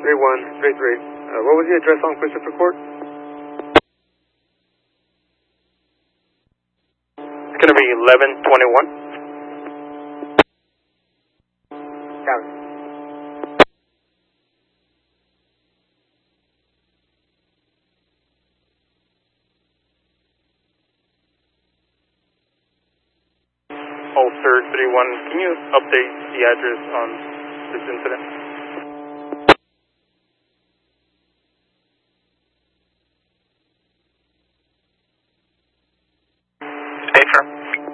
3133. What was the address on Christopher Court? It's going to be 1121. Copy. Ulster 31. Can you update the address on this incident?